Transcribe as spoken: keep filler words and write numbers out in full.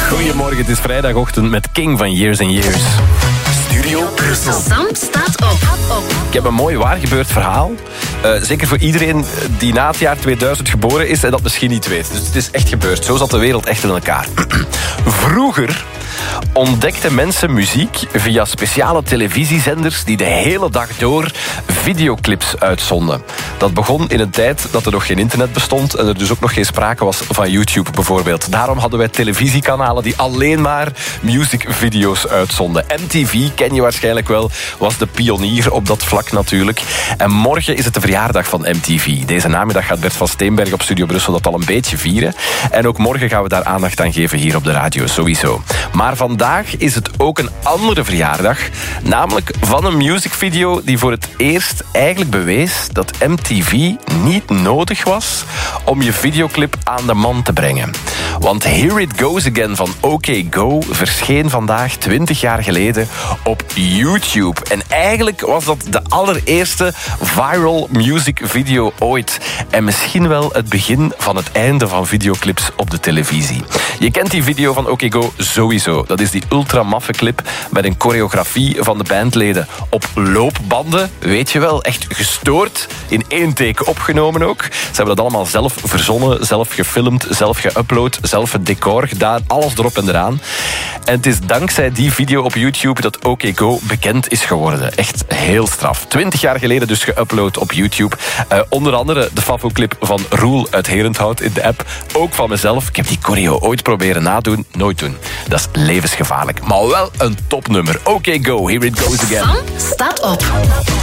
Goedemorgen, het is vrijdagochtend met King van Years and Years. Studio Brussel. Sam staat op. Ik heb een mooi waargebeurd verhaal. Uh, zeker voor iedereen die na het jaar tweeduizend geboren is en dat misschien niet weet. Dus het is echt gebeurd. Zo zat de wereld echt in elkaar. Vroeger ontdekten mensen muziek via speciale televisiezenders die de hele dag door videoclips uitzonden. Dat begon in een tijd dat er nog geen internet bestond en er dus ook nog geen sprake was van YouTube bijvoorbeeld. Daarom hadden wij televisiekanalen die alleen maar musicvideo's uitzonden. M T V, ken je waarschijnlijk wel, was de pionier op dat vlak natuurlijk. En morgen is het de verjaardag van M T V. Deze namiddag gaat Bert van Steenberg op Studio Brussel dat al een beetje vieren. En ook morgen gaan we daar aandacht aan geven hier op de radio, sowieso. Maar vandaag is het ook een andere verjaardag. Namelijk van een musicvideo die voor het eerst eigenlijk bewees dat M T V niet nodig was om je videoclip aan de man te brengen. Want Here It Goes Again van OK Go verscheen vandaag twintig jaar geleden op YouTube. En eigenlijk was dat de allereerste viral music video ooit. En misschien wel het begin van het einde van videoclips op de televisie. Je kent die video van OK Go sowieso. Dat is die ultramaffe clip met een choreografie van de bandleden op loopbanden. Weet je wel, echt gestoord. In één take opgenomen ook. Ze hebben dat allemaal zelf verzonnen, zelf gefilmd, zelf geüpload, zelf het decor gedaan. Alles erop en eraan. En het is dankzij die video op YouTube dat OK Go bekend is geworden. Echt heel straf. Twintig jaar geleden dus geüpload op YouTube. Uh, onder andere de Favo-clip van Roel uit Herenthout in de app. Ook van mezelf. Ik heb die choreo ooit proberen nadoen. Nooit doen. Dat is levensgevaarlijk. Maar wel een topnummer. OK Go, Here It Goes Again. Sam staat op.